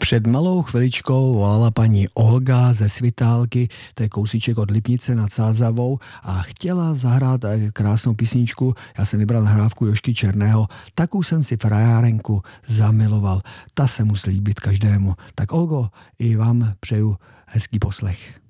Před malou chviličkou volala paní Olga ze Svitálky, to je kousíček od Lipnice nad Sázavou, a chtěla zahrát krásnou písničku. Já jsem vybral nahrávku Jožky Černého. Takou jsem si frajárenku zamiloval. Ta se musí líbit každému. Tak Olgo, i vám přeju hezký poslech.